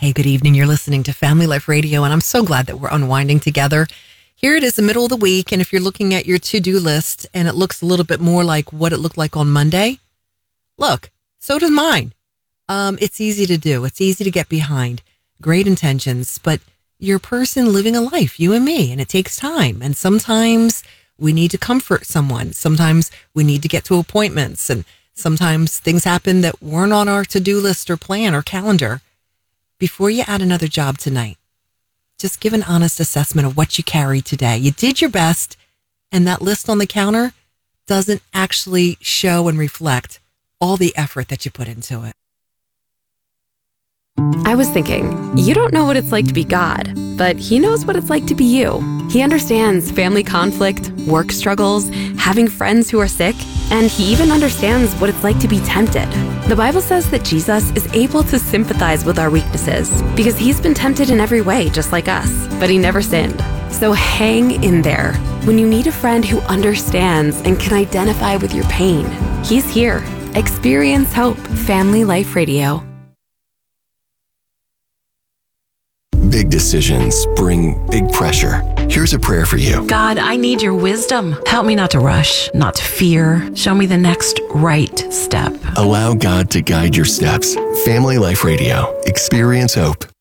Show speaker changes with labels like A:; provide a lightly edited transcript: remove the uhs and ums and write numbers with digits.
A: Hey, good evening. You're listening to Family Life Radio, and I'm so glad that we're unwinding together. Here it is, the middle of the week, and if you're looking at your to-do list and it looks a little bit more like what it looked like on Monday, look, so does mine. It's easy to do. It's easy to get behind. Great intentions, but you're a person living a life, you and me, and it takes time. And sometimes we need to comfort someone. Sometimes we need to get to appointments, and sometimes things happen that weren't on our to-do list or plan or calendar. Before you add another job tonight, just give an honest assessment of what you carried today. You did your best, and that list on the counter doesn't actually show and reflect all the effort that you put into it.
B: I was thinking, you don't know what it's like to be God, but He knows what it's like to be you. He understands family conflict, work struggles, having friends who are sick, and He even understands what it's like to be tempted. The Bible says that Jesus is able to sympathize with our weaknesses because He's been tempted in every way, just like us, but He never sinned. So hang in there. When you need a friend who understands and can identify with your pain, He's here. Experience Hope, Family Life Radio.
C: Big decisions bring big pressure. Here's a prayer for you.
D: God, I need your wisdom. Help me not to rush, not to fear. Show me the next right step.
C: Allow God to guide your steps. Family Life Radio. Experience hope.